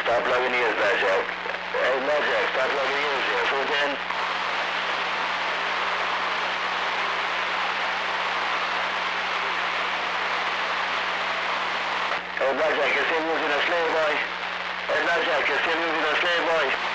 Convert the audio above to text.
Stop logging ears, Blackjack. Hey, Blackjack, stop logging ears here. Full again. Hey, Blackjack, you're still using a slave boy. Hey, Blackjack, you're still using a slave boy.